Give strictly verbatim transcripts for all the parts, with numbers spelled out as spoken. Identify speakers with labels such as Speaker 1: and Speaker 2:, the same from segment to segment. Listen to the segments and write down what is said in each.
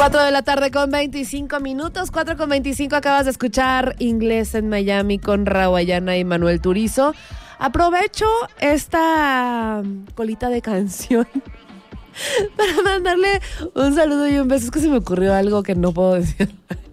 Speaker 1: cuatro de la tarde con veinticinco minutos, cuatro con veinticinco, acabas de escuchar Inglés en Miami con Rawayana y Manuel Turizo. Aprovecho esta colita de canción para mandarle un saludo y un beso. Es que se me ocurrió algo que no puedo decir.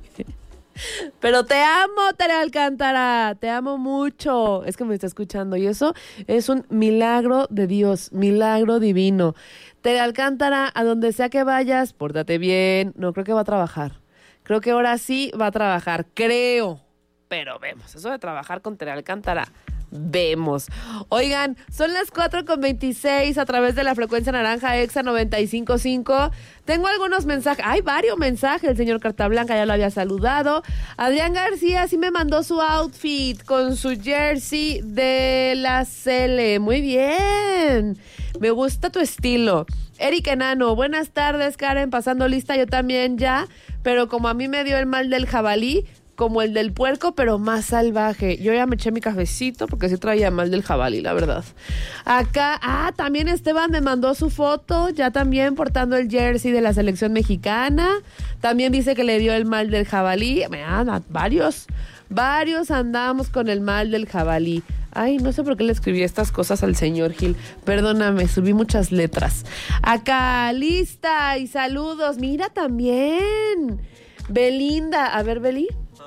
Speaker 1: Pero te amo, Tere Alcántara, te amo mucho. Es que me está escuchando y eso es un milagro de Dios, milagro divino. Tere Alcántara, a donde sea que vayas, pórtate bien. No, creo que va a trabajar. Creo que ahora sí va a trabajar, creo. Pero vemos, eso de trabajar con Tere Alcántara, vemos. Oigan, son las cuatro con veintiséis a través de la frecuencia naranja Exa noventa y cinco punto cinco. Tengo algunos mensajes, hay varios mensajes. El señor Carta Blanca ya lo había saludado. Adrián García sí me mandó su outfit con su jersey de la Cele. Muy bien, me gusta tu estilo. Eric Enano, buenas tardes, Karen, pasando lista, yo también ya, pero como a mí me dio el mal del jabalí, como el del puerco, pero más salvaje. Yo ya me eché mi cafecito porque sí traía mal del jabalí, la verdad. Acá, ah, también Esteban me mandó su foto, ya también portando el jersey de la selección mexicana. También dice que le dio el mal del jabalí. Ah, varios, varios andamos con el mal del jabalí. Ay, no sé por qué le escribí estas cosas al señor Gil. Perdóname, subí muchas letras. Acá, lista y saludos. Mira también. Belinda. A ver, Beli.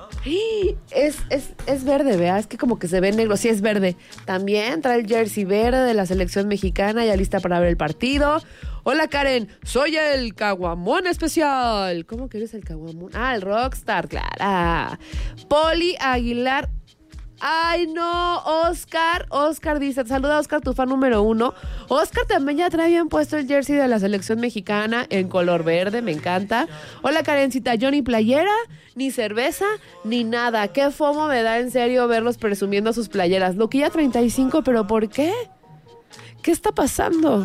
Speaker 1: Es, es, es verde, vea, es que como que se ve negro, sí es verde. También trae el jersey verde de la selección mexicana, ya lista para ver el partido. Hola Karen, soy el Caguamón especial. ¿Cómo que eres el Caguamón? Ah, el Rockstar, claro. Poli Aguilar. Ay, no, Oscar, Oscar dice, saluda a Oscar, tu fan número uno. Oscar también ya traían puesto el jersey de la selección mexicana en color verde, me encanta. Hola, Karencita, yo ni playera, ni cerveza, ni nada. Qué fomo me da en serio verlos presumiendo sus playeras. Loquilla treinta y cinco, ¿pero por qué? ¿Qué está pasando?